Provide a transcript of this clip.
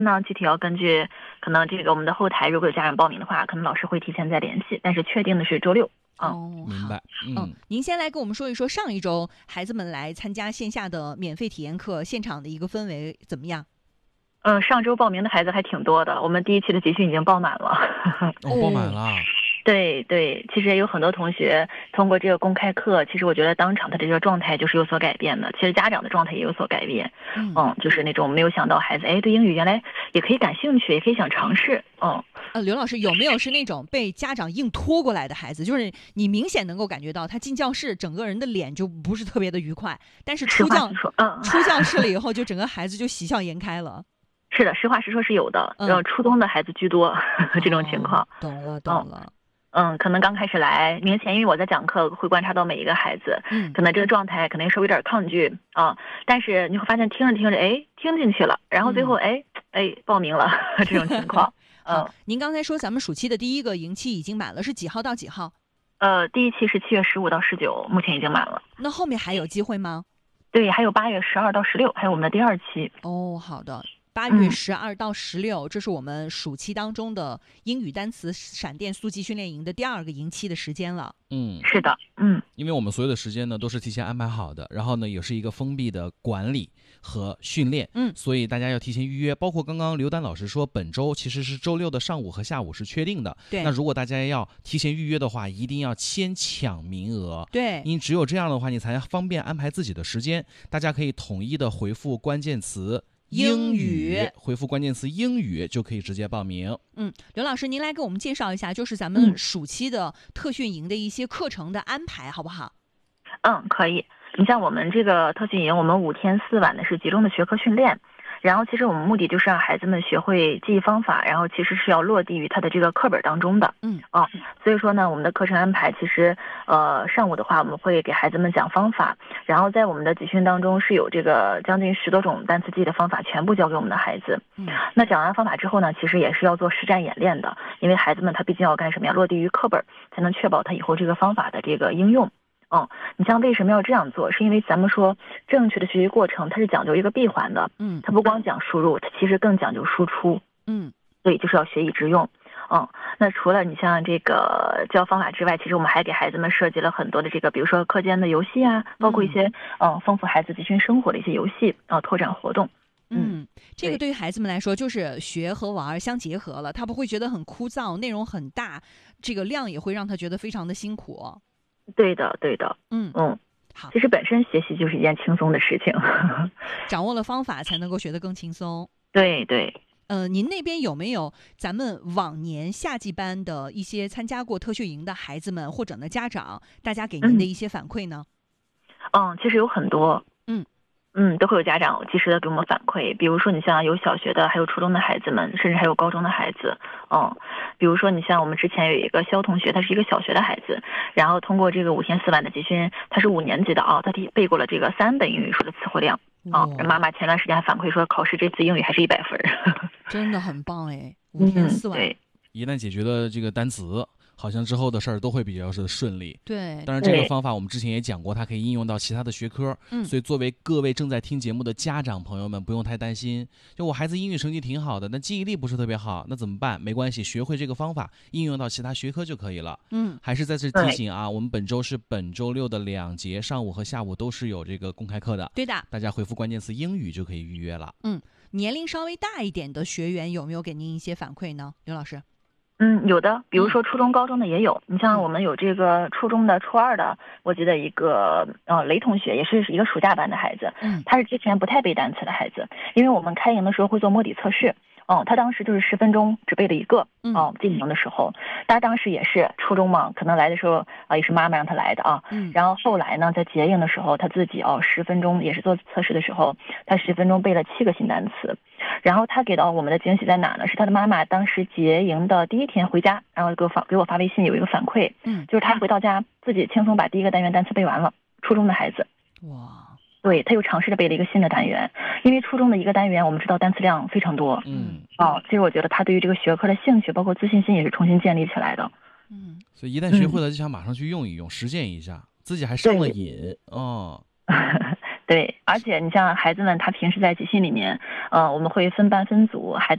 那具体要根据可能这个我们的后台如果有家长报名的话，可能老师会提前再联系，但是确定的是周六。 哦，明白。您先来跟我们说一说上一周孩子们来参加线下的免费体验课，现场的一个氛围怎么样？ 上周报名的孩子还挺多的，我们第一期的集训已经报满了。 报满了。 对对，其实也有很多同学通过这个公开课，其实我觉得当场的这个状态就是有所改变的，其实家长的状态也有所改变。就是那种没有想到孩子对英语原来也可以感兴趣，也可以想尝试。 刘老师有没有是那种被家长硬拖过来的孩子？就是你明显能够感觉到他进教室整个人的脸就不是特别的愉快，但是出教室了以后，就整个孩子就喜笑颜开了。 是的，实话实说是有的，初中的孩子居多这种情况。 懂了。 可能刚开始来，明显因为我在讲课会观察到每一个孩子，可能这个状态可能稍微有点抗拒但是你会发现听着听着，听进去了，然后最后报名了这种情况。 您刚才说咱们暑期的第一个营期已经满了，是几号到几号？ 第一期是7月15到19，目前已经满了。 那后面还有机会吗？ 对，还有8月12到16，还有我们的第2期。 好的。8月12到16，这是我们暑期当中的英语单词闪电速记训练营的第2个营期的时间了。 是的。 因为我们所有的时间呢都是提前安排好的，然后呢也是一个封闭的管理和训练，所以大家要提前预约。包括刚刚刘丹老师说，本周其实是周六的上午和下午是确定的。 对。 那如果大家要提前预约的话，一定要先抢名额。 对。 因为只有这样的话，你才方便安排自己的时间。大家可以统一的回复关键词英语，回复关键词英语就可以直接报名。 刘老师，您来给我们介绍一下，就是咱们暑期的特训营的一些课程的安排，好不好？ 可以。你像我们这个特训营，我们5天4晚的是集中的学科训练。然后其实我们目的就是让孩子们学会记忆方法，然后其实是要落地于他的这个课本当中的。所以说呢，我们的课程安排其实上午的话我们会给孩子们讲方法，然后在我们的集训当中是有这个将近10多种单词记忆的方法全部教给我们的孩子。那讲完方法之后呢，其实也是要做实战演练的，因为孩子们他毕竟要干什么呀？落地于课本，才能确保他以后这个方法的这个应用。你像为什么要这样做？是因为咱们说正确的学习过程，它是讲究一个闭环的。它不光讲输入，它其实更讲究输出。所以就是要学以致用。那除了你像这个教方法之外，其实我们还给孩子们设计了很多的这个，比如说课间的游戏啊，包括一些丰富孩子集训生活的一些游戏拓展活动。 这个对于孩子们来说就是学和玩相结合了，他不会觉得很枯燥，内容很大，这个量也会让他觉得非常的辛苦。 对的。 好， 其实本身学习就是一件轻松的事情。 掌握了方法才能够学得更轻松。 对。 您那边有没有咱们往年夏季班的一些参加过特训营的孩子们或者呢家长，大家给您的一些反馈呢？ 其实有很多。都会有家长及时的给我们反馈，比如说你像有小学的，还有初中的孩子们，甚至还有高中的孩子。比如说你像我们之前有一个肖同学，他是一个小学的孩子，然后通过这个5天4晚的集训，他是5年级的他背过了这个3本英语书的词汇量。妈妈前段时间还反馈说，考试这次英语还是100分。 真的很棒5天4晚。 对， 一旦解决了这个单词，好像之后的事儿都会比较是顺利。 对， 当然这个方法我们之前也讲过，它可以应用到其他的学科。所以作为各位正在听节目的家长朋友们，不用太担心。就我孩子英语成绩挺好的，但记忆力不是特别好，那怎么办？没关系，学会这个方法，应用到其他学科就可以了。还是在这提醒啊，我们本周是本周六的2节，上午和下午都是有这个公开课的。 对的， 大家回复关键词英语就可以预约了。 年龄稍微大一点的学员有没有给您一些反馈呢，刘老师？ 有的，比如说初中高中的也有。你像我们有这个初中的初2的，我记得一个雷同学，也是一个暑假班的孩子。他是之前不太背单词的孩子，因为我们开营的时候会做摸底测试。他当时就是10分钟只背了一个。进营的时候，他当时也是初中嘛，可能来的时候也是妈妈让他来的然后后来呢，在结营的时候，他自己10分钟也是做测试的时候，他10分钟背了7个新单词。然后他给到我们的惊喜在哪呢？是他的妈妈当时结营的第1天回家，然后给我发微信有一个反馈，就是他回到家自己轻松把第1个单元单词背完了。初中的孩子， 哇， 对，他又尝试着背了一个新的单元，因为初中的一个单元我们知道单词量非常多。其实我觉得他对于这个学科的兴趣包括自信心也是重新建立起来的。 所以一旦学会了就想马上去用一用，实践一下，自己还上了瘾。 对，而且你像孩子们，他平时在集训里面，我们会分班分组，孩子